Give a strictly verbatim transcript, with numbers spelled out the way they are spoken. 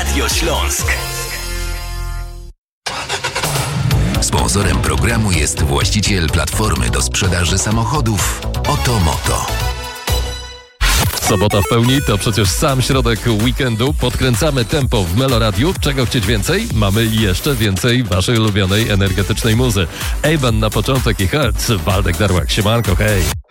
Radio Śląsk. Sponsorem programu jest właściciel platformy do sprzedaży samochodów Otomoto. Sobota w pełni to przecież sam środek weekendu. Podkręcamy tempo w Meloradiu. Czego chcieć więcej? Mamy jeszcze więcej waszej ulubionej energetycznej muzy. Ejban na początek i Hertz. Waldek Darłak. Siemanko, hej.